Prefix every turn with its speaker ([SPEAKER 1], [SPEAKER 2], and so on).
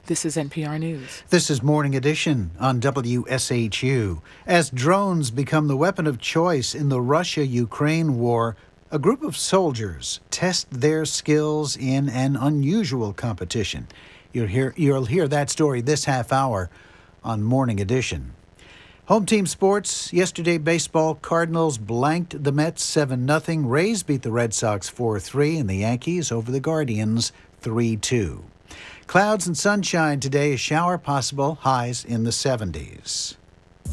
[SPEAKER 1] This is NPR News.
[SPEAKER 2] This is Morning Edition on WSHU. As drones become the weapon of choice in the Russia-Ukraine war, a group of soldiers test their skills in an unusual competition. You'll hear that story this half hour on Morning Edition. Home team sports. Yesterday, baseball. Cardinals blanked the Mets 7-0. Rays beat the Red Sox 4-3, and the Yankees over the Guardians 3-2. Clouds and sunshine today, a shower possible, highs in the 70s.